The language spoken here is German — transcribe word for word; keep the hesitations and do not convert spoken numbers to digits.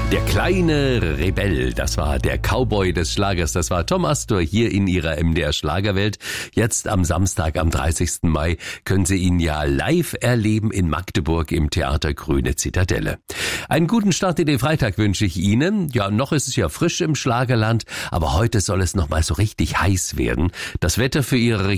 Der kleine Rebell, das war der Cowboy des Schlagers, das war Tom Astor hier in ihrer M D R Schlagerwelt. Jetzt am Samstag, am dreißigsten Mai, können Sie ihn ja live erleben in Magdeburg im Theater Grüne Zitadelle. Einen guten Start in den Freitag wünsche ich Ihnen. Ja, noch ist es ja frisch im Schlagerland, aber heute soll es noch mal so richtig heiß werden. Das Wetter für Ihre